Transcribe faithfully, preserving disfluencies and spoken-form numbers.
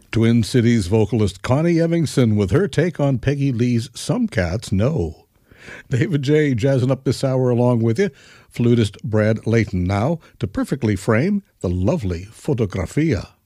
Twin Cities vocalist Connie Evingson with her take on Peggy Lee's Some Cats Know. David J. jazzing up this hour along with you. Flutist Brad Layton now to perfectly frame the lovely Fotografia.